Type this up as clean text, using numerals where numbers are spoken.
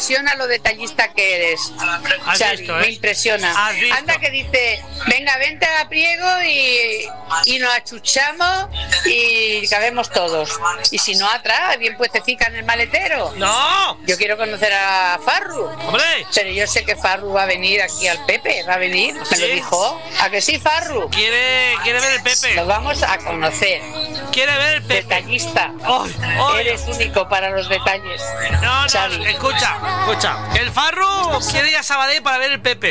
impresiona lo detallista que eres, Xavi, me impresiona. Anda que dice, venga, vente a Priego y nos achuchamos y cabemos todos. Y si no atrás, bien puestecica en el maletero. ¡No! Yo quiero conocer a Farru. ¡Hombre! Pero yo sé que Farru va a venir aquí al Pepe, va a venir, me lo dijo. ¿A que sí, Farru? Quiere ver el Pepe. Lo vamos a conocer. Quiere ver el Pepe. Detallista. Oh. Eres único para los detalles. No, Xavi. escucha. El Farru quiere ir a Sabadell para ver el Pepe.